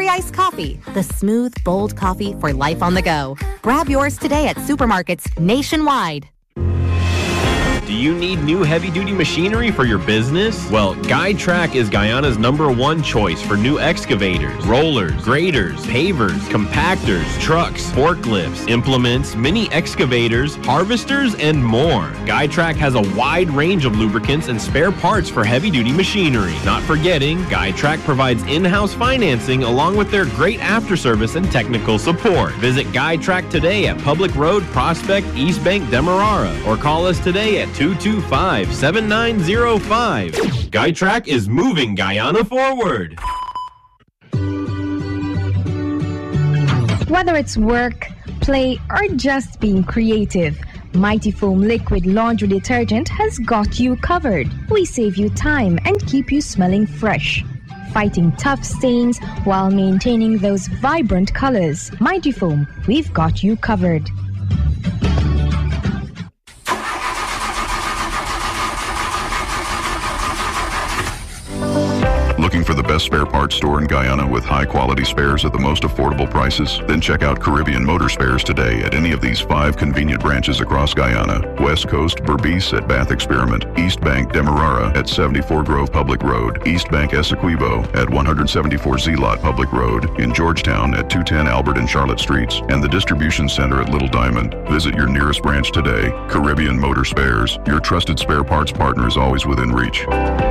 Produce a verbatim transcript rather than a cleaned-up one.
iced coffee, the smooth, bold coffee for life on the go. Grab yours today at supermarkets nationwide. Do you need new heavy-duty machinery for your business? Well, GuideTrack is Guyana's number one choice for new excavators, rollers, graders, pavers, compactors, trucks, forklifts, implements, mini excavators, harvesters, and more. GuideTrack has a wide range of lubricants and spare parts for heavy-duty machinery. Not forgetting, GuideTrack provides in-house financing along with their great after-service and technical support. Visit GuideTrack today at Public Road, Prospect, East Bank, Demerara, or call us today at two two five, seven nine zero five. GuideTrack is moving Guyana forward. Whether it's work, play, or just being creative, Mighty Foam Liquid Laundry Detergent has got you covered. We save you time and keep you smelling fresh, fighting tough stains while maintaining those vibrant colors. Mighty Foam, we've got you covered. Looking for the best spare parts store in Guyana with high-quality spares at the most affordable prices? Then check out Caribbean Motor Spares today at any of these five convenient branches across Guyana. West Coast, Berbice at Bath Experiment, East Bank, Demerara at seventy-four Grove Public Road, East Bank, Essequibo at one seventy-four Z-Lot Public Road, in Georgetown at two ten Albert and Charlotte Streets, and the Distribution Center at Little Diamond. Visit your nearest branch today. Caribbean Motor Spares, your trusted spare parts partner, is always within reach.